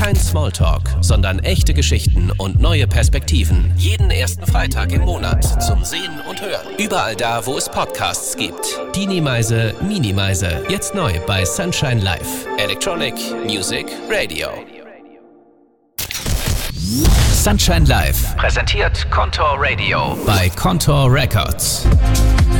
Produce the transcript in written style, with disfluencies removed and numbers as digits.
Kein Smalltalk, sondern echte Geschichten und neue Perspektiven. Jeden ersten Freitag im Monat zum Sehen und Hören. Überall da, wo es Podcasts gibt. Dini Meise, Mini Meise. Jetzt neu bei Sunshine Live. Electronic Music Radio. Sunshine Live. Präsentiert Contour Radio bei Contour Records.